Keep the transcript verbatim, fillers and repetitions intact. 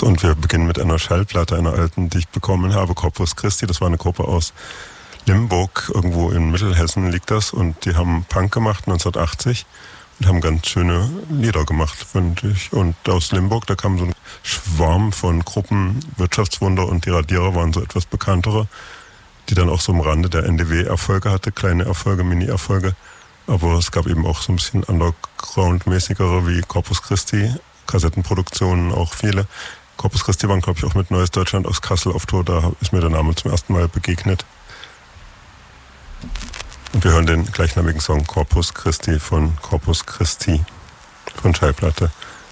Und wir beginnen mit einer Schallplatte, einer alten, die ich bekommen habe, Corpus Christi. Das war eine Gruppe aus Limburg, irgendwo in Mittelhessen liegt das. Und die haben Punk gemacht neunzehnhundertachtzig und haben ganz schöne Lieder gemacht, finde ich. Und aus Limburg, da kam so ein Schwarm von Gruppen, Wirtschaftswunder und die Radierer waren so etwas bekanntere, die dann auch so am Rande der N D W-Erfolge hatte, kleine Erfolge, Mini-Erfolge. Aber es gab eben auch so ein bisschen Underground-mäßigere wie Corpus Christi, Kassettenproduktionen auch viele. Corpus Christi waren, glaube ich, auch mit Neues Deutschland aus Kassel auf Tour. Da ist mir der Name zum ersten Mal begegnet. Und wir hören den gleichnamigen Song Corpus Christi von Corpus Christi von Schallplatte